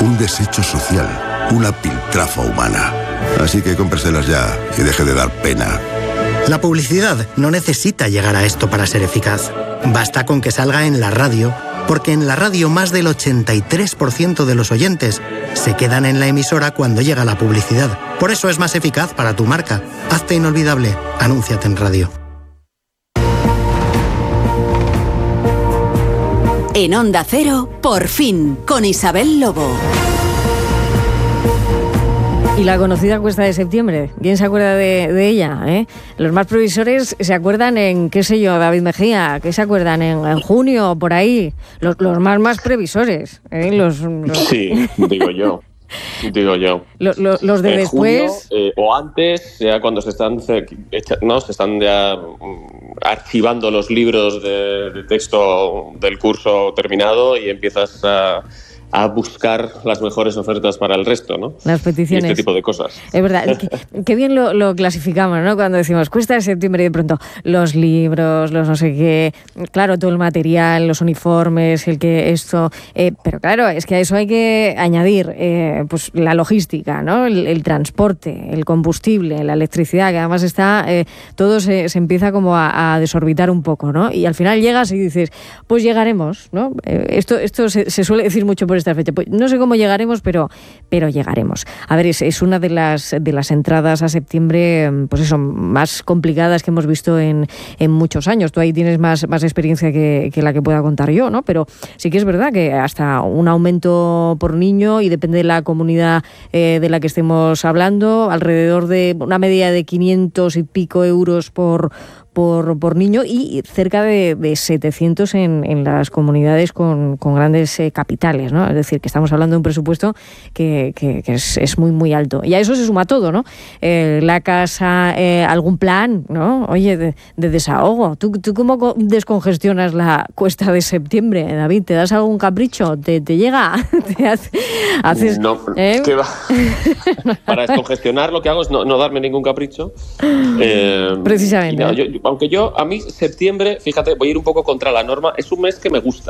un desecho social, una piltrafa humana. Así que cómpreselas ya y deje de dar pena. La publicidad no necesita llegar a esto para ser eficaz. Basta con que salga en la radio, porque en la radio más del 83% de los oyentes se quedan en la emisora cuando llega la publicidad. Por eso es más eficaz para tu marca. Hazte inolvidable. Anúnciate en radio. En Onda Cero, Por fin, con Isabel Lobo. Y la conocida Cuesta de Septiembre, ¿quién se acuerda de ella? Los más previsores se acuerdan en, qué sé yo, David Mejía, ¿qué se acuerdan? En junio, por ahí. Los más previsores. Sí, digo yo. Los de después. Junio, o antes, ya cuando se están ya archivando los libros de texto del curso terminado y empiezas a buscar las mejores ofertas para el resto, ¿no? Las peticiones. Y este tipo de cosas. Es verdad, qué bien lo clasificamos, ¿no? Cuando decimos Cuesta de Septiembre y de pronto los libros, los no sé qué, claro, todo el material, los uniformes, pero claro, es que a eso hay que añadir pues la logística, ¿no? El transporte, el combustible, la electricidad, que además está, todo se empieza como a desorbitar un poco, ¿no? Y al final llegas y dices, pues llegaremos, ¿no? Esto se suele decir mucho por esta fecha. Pues no sé cómo llegaremos, pero llegaremos. A ver, es una de las entradas a septiembre, pues eso, más complicadas que hemos visto en muchos años. Tú ahí tienes más experiencia que la que pueda contar yo, ¿no? Pero sí que es verdad que hasta un aumento por niño, y depende de la comunidad de la que estemos hablando, alrededor de una media de 500 y pico euros por niño, y cerca de 700 en las comunidades con grandes capitales, ¿no? Es decir, que estamos hablando de un presupuesto que es muy, muy alto. Y a eso se suma todo, ¿no? La casa, algún plan, ¿no? Oye, de desahogo. ¿Tú cómo descongestionas la Cuesta de Septiembre, David? ¿Te das algún capricho? ¿Te llega? ¿Haces, no, ¿qué va? Para descongestionar lo que hago es no darme ningún capricho. Precisamente. Aunque a mí septiembre, fíjate, voy a ir un poco contra la norma, es un mes que me gusta.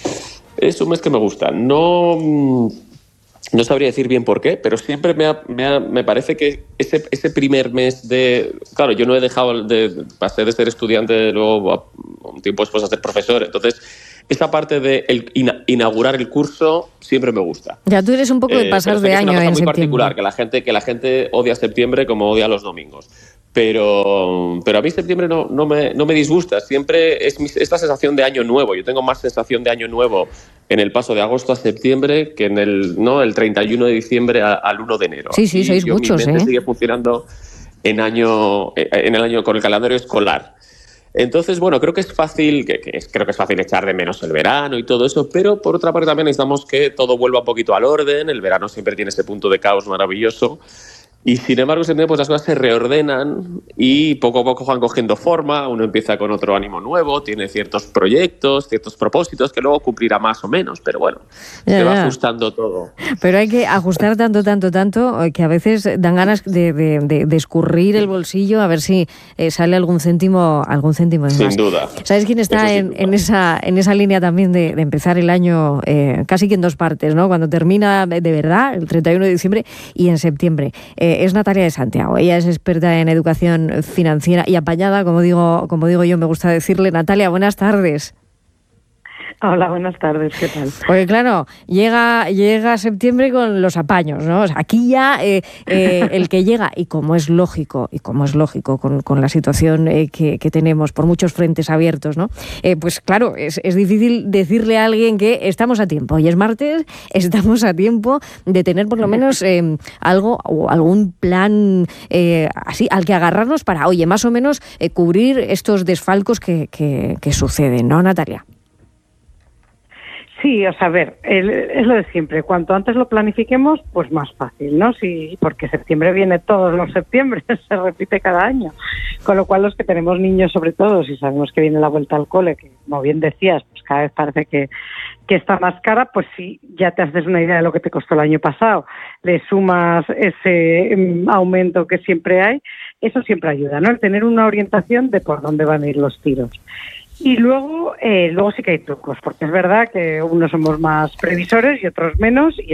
No sabría decir bien por qué, pero siempre me parece que ese primer mes Claro, yo no he dejado pasé de ser estudiante, luego un tiempo después a ser profesor, entonces esa parte de inaugurar el curso siempre me gusta. Ya tú eres un poco de pasar de año en septiembre. Es una cosa muy particular, que la gente odia septiembre como odia los domingos. Pero a mí septiembre no me disgusta, siempre es esta sensación de año nuevo. Yo tengo más sensación de año nuevo en el paso de agosto a septiembre que en el 31 de diciembre al 1 de enero. Sí, sois muchos, mi mente sigue funcionando en el año con el calendario escolar. Entonces, bueno, creo que es fácil echar de menos el verano y todo eso, pero por otra parte también necesitamos que todo vuelva un poquito al orden. El verano siempre tiene ese punto de caos maravilloso. Y sin embargo, en septiembre, pues las cosas se reordenan y poco a poco van cogiendo forma. Uno empieza con otro ánimo nuevo, tiene ciertos proyectos, ciertos propósitos que luego cumplirá más o menos, pero bueno, se va ajustando todo. Pero hay que ajustar tanto, que a veces dan ganas de escurrir el bolsillo a ver si sale algún céntimo de más. Sin duda. ¿Sabes quién está en esa línea también de empezar el año casi que en dos partes, ¿no? Cuando termina de verdad, el 31 de diciembre, y en septiembre. Es Natalia de Santiago. Ella es experta en educación financiera y apañada, como digo yo, me gusta decirle. Natalia, buenas tardes. Hola, buenas tardes, ¿qué tal? Porque claro, llega septiembre con los apaños, ¿no? O sea, aquí ya el que llega, y como es lógico con la situación que tenemos por muchos frentes abiertos, ¿no? Pues claro, es difícil decirle a alguien que estamos a tiempo. Hoy es martes, estamos a tiempo de tener por lo menos algo o algún plan así al que agarrarnos para, oye, más o menos cubrir estos desfalcos que suceden, ¿no, Natalia? Sí, o sea, a ver, es lo de siempre. Cuanto antes lo planifiquemos, pues más fácil, ¿no? Sí, porque septiembre viene todos los septiembre, se repite cada año. Con lo cual, los que tenemos niños, sobre todo, si sabemos que viene la vuelta al cole, que como bien decías, pues cada vez parece que está más cara, pues sí, ya te haces una idea de lo que te costó el año pasado. Le sumas ese aumento que siempre hay, eso siempre ayuda, ¿no? El tener una orientación de por dónde van a ir los tiros. Y luego sí que hay trucos, porque es verdad que unos somos más previsores y otros menos, y